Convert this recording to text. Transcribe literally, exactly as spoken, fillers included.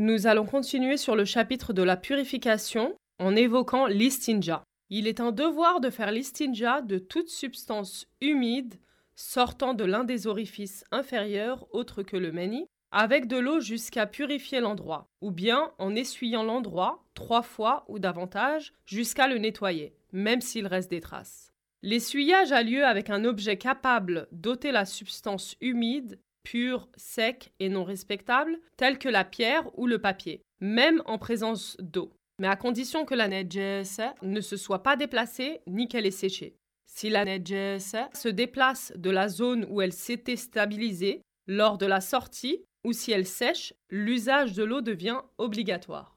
Nous allons continuer sur le chapitre de la purification en évoquant l'istinja. Il est un devoir de faire l'istinja de toute substance humide sortant de l'un des orifices inférieurs autres que le mani, avec de l'eau jusqu'à purifier l'endroit, ou bien en essuyant l'endroit trois fois ou davantage jusqu'à le nettoyer, même s'il reste des traces. L'essuyage a lieu avec un objet capable d'ôter la substance humide, pure, sec et non respectable, tel que la pierre ou le papier, même en présence d'eau, mais à condition que la najasa ne se soit pas déplacée ni qu'elle ait séché. Si la najasa se déplace de la zone où elle s'était stabilisée lors de la sortie ou si elle sèche, l'usage de l'eau devient obligatoire.